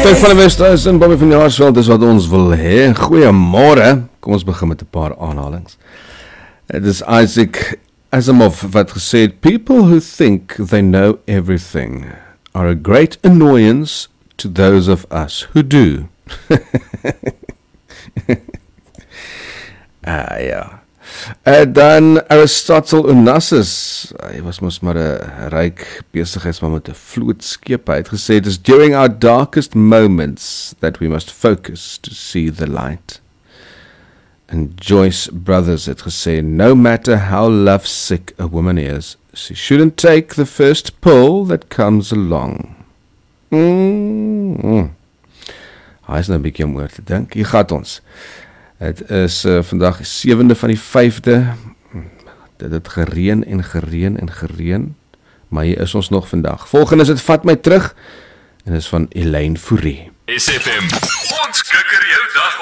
Tyd van die Westhuis en Bobby van Jaarsveld is wat ons wil hê. Goeiemôre. Kom ons begin met 'n paar aanhalings. Dit is Isaac Asimov wat gesê het, people who think they know everything are a great annoyance to those of us who do. Ja. Dan Aristotle Onassis, hy was mos maar 'n ryk besigheidsman met 'n vlootskip. Hy het gesê, it is during our darkest moments that we must focus to see the light. En Joyce Brothers het gesê, no matter how lovesick a woman is, she shouldn't take the first pull that comes along. Hy is nou 'n bietjie om oor te dink. Hier gaat ons. Het is vandag 7de van die 5de. Dit het gereën en gereën en gereën. Maar hier is ons nog vandag. Volgende is het Vat My Terug. En is van Elaine Fourie. SFM, ons kikker jou dag